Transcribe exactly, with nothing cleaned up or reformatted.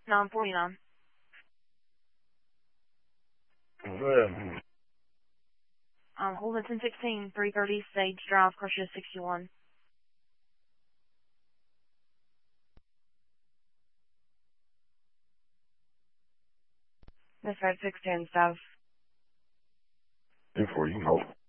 nine forty-nine. Well, Um, Holden ten sixteen, three thirty, Sage Drive, Crucia sixty-one. Miss Red six ten South. before you know.